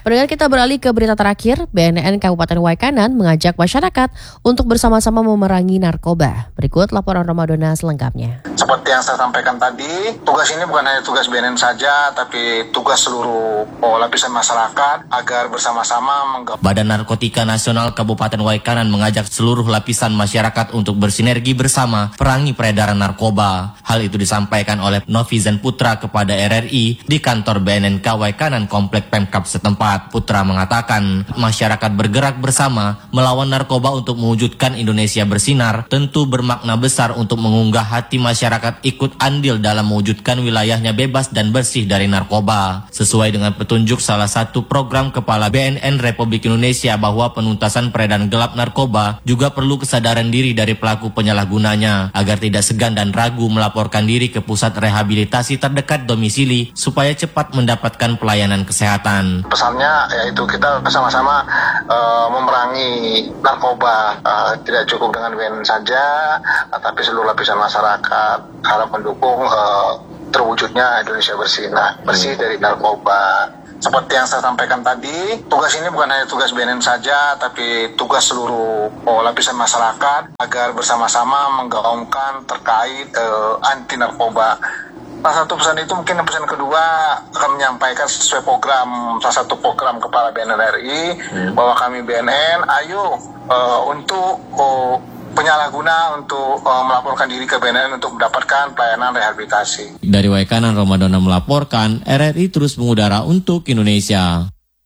Pendengar, kita beralih ke berita terakhir. BNN Kabupaten Waikanan mengajak masyarakat untuk bersama-sama memerangi narkoba. Berikut laporan Ramadona selengkapnya. Seperti yang saya sampaikan tadi, tugas ini bukan hanya tugas BNN saja, tapi tugas seluruh lapisan masyarakat agar bersama-sama menggabungkan. Badan Narkotika Nasional Kabupaten Waikanan mengajak seluruh lapisan masyarakat untuk bersinergi bersama perangi peredaran narkoba. Hal itu disampaikan oleh Novizen Putra kepada RRI di kantor BNN Waikanan Komplek Pemkab setempat. Putra mengatakan, masyarakat bergerak bersama melawan narkoba untuk mewujudkan Indonesia bersinar tentu bermakna besar untuk mengunggah hati masyarakat ikut andil dalam mewujudkan wilayahnya bebas dan bersih dari narkoba. Sesuai dengan petunjuk salah satu program Kepala BNN Republik Indonesia bahwa penuntasan peredaran gelap narkoba juga perlu kesadaran diri dari pelaku penyalahgunanya agar tidak segan dan ragu melaporkan diri ke pusat rehabilitasi terdekat domisili supaya cepat mendapatkan pelayanan kesehatan. Pesannya yaitu kita bersama-sama memerangi narkoba, tidak cukup dengan BNN saja, tapi seluruh lapisan masyarakat harap mendukung terwujudnya Indonesia bersih dari narkoba. Seperti yang saya sampaikan tadi, tugas ini bukan hanya tugas BNN saja, tapi tugas seluruh lapisan masyarakat agar bersama-sama menggaungkan terkait anti narkoba. Salah satu pesan itu mungkin pesan kedua akan menyampaikan sesuai program, salah satu program Kepala BNN RI, bahwa kami BNN, ayo untuk penyalahguna untuk melaporkan diri ke BNN untuk mendapatkan pelayanan rehabilitasi. Dari Waikanan, Ramadona melaporkan, RRI terus mengudara untuk Indonesia.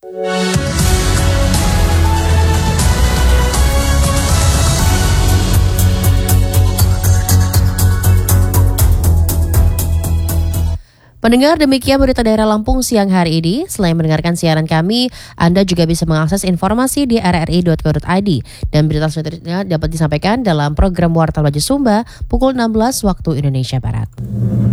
Pendengar, demikian berita daerah Lampung siang hari ini. Selain mendengarkan siaran kami, Anda juga bisa mengakses informasi di rri.co.id. Dan berita selanjutnya dapat disampaikan dalam program Warta Baju Sumba pukul 16 waktu Indonesia Barat.